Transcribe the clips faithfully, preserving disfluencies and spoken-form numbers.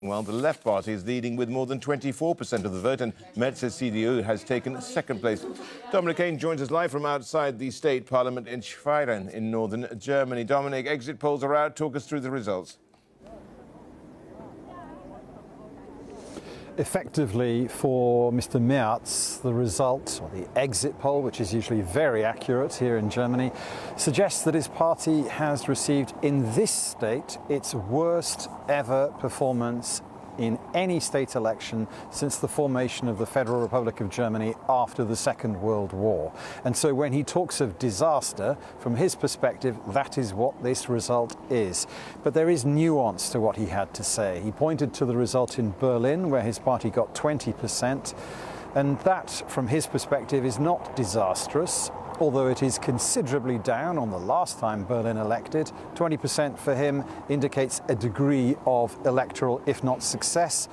While the Left Party is leading with more than twenty-four percent of the vote, and Merz's C D U has taken second place. Dominic Kane joins us live from outside the state parliament in Schwerin in northern Germany. Dominic, exit polls are out. Talk us through the results. Effectively, for Mister Merz, the result, or the exit poll, which is usually very accurate here in Germany, suggests that his party has received in this state its worst ever performance in any state election since the formation of the Federal Republic of Germany after the Second World War. And so when he talks of disaster, from his perspective, that is what this result is. But there is nuance to what he had to say. He pointed to the result in Berlin, where his party got twenty percent, and that, from his perspective, is not disastrous, although it is considerably down on the last time Berlin elected. twenty percent for him indicates a degree of electoral, if not success,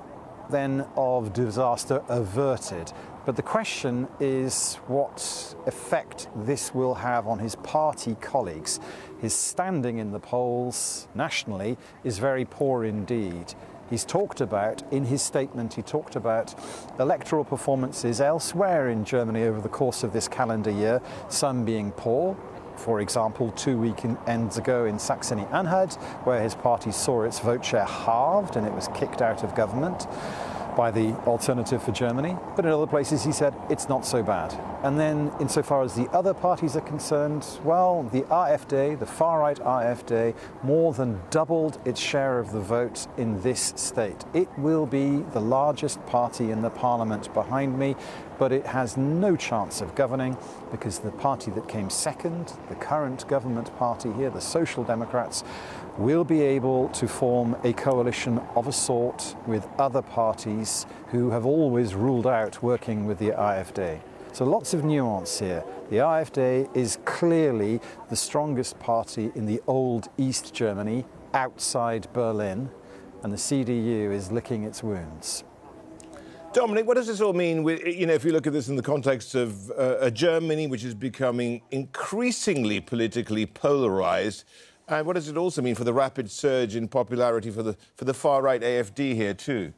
then of disaster averted. But the question is what effect this will have on his party colleagues. His standing in the polls nationally is very poor indeed. He's talked about, in his statement, he talked about electoral performances elsewhere in Germany over the course of this calendar year, some being poor. For example, two weekends ago in Saxony-Anhalt, where his party saw its vote share halved and it was kicked out of government by the Alternative for Germany. But in other places, he said, it's not so bad. And then, insofar as the other parties are concerned, well, the AfD, the far-right AfD, more than doubled its share of the vote in this state. It will be the largest party in the parliament behind me, but it has no chance of governing because the party that came second, the current government party here, the Social Democrats, will be able to form a coalition of a sort with other parties who have always ruled out working with the AfD. So lots of nuance here. The AfD is clearly the strongest party in the old East Germany, outside Berlin, and the C D U is licking its wounds. Dominic, what does this all mean? You know, if you look at this in the context of uh, a Germany which is becoming increasingly politically polarized, and what does it also mean for the rapid surge in popularity for the for the far-right AfD here too?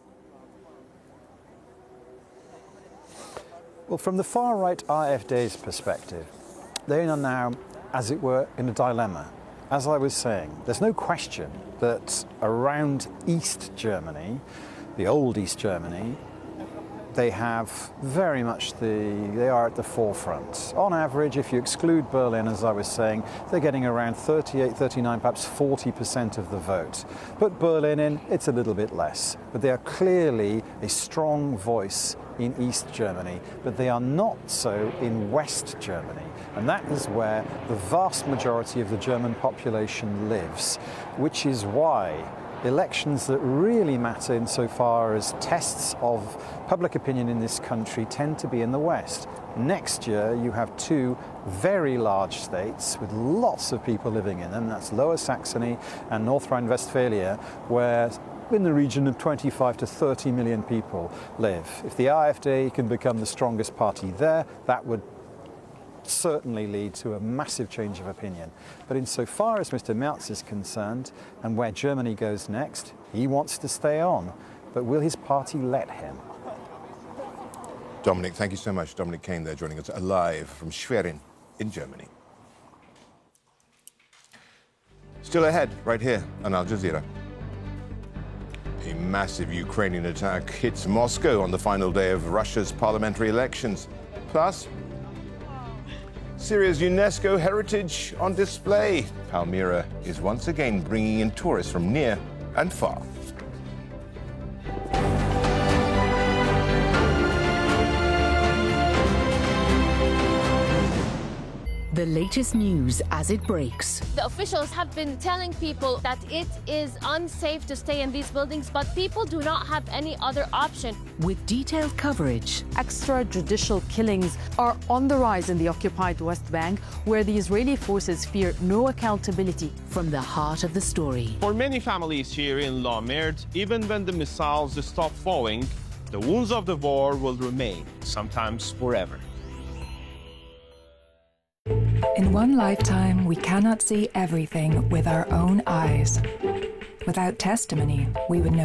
Well, from the far-right AfD's perspective, they are now, as it were, in a dilemma. As I was saying, there's no question that around East Germany, the old East Germany, they have very much the, they are at the forefront. On average, if you exclude Berlin, as I was saying, they're getting around thirty-eight, thirty-nine, perhaps forty percent of the vote. Put Berlin in, it's a little bit less. But they are clearly a strong voice in East Germany, but they are not so in West Germany. And that is where the vast majority of the German population lives, which is why elections that really matter insofar as tests of public opinion in this country tend to be in the West. Next year, you have two very large states with lots of people living in them. That's Lower Saxony and North Rhine-Westphalia, where in the region of twenty-five to thirty million people live. If the AfD can become the strongest party there, that would certainly lead to a massive change of opinion. But insofar as Mister Merz is concerned, and where Germany goes next, he wants to stay on. But will his party let him? Dominic, thank you so much. Dominic Kane there joining us live from Schwerin in Germany. Still ahead, right here on Al Jazeera. A massive Ukrainian attack hits Moscow on the final day of Russia's parliamentary elections. Plus, Syria's UNESCO heritage on display. Palmyra is once again bringing in tourists from near and far. The latest news as it breaks. The officials have been telling people that it is unsafe to stay in these buildings, but people do not have any other option. With detailed coverage. Extrajudicial killings are on the rise in the occupied West Bank, where the Israeli forces fear no accountability. From the heart of the story. For many families here in La Merde, even when the missiles stop falling, the wounds of the war will remain, sometimes forever. In one lifetime, we cannot see everything with our own eyes. Without testimony, we would know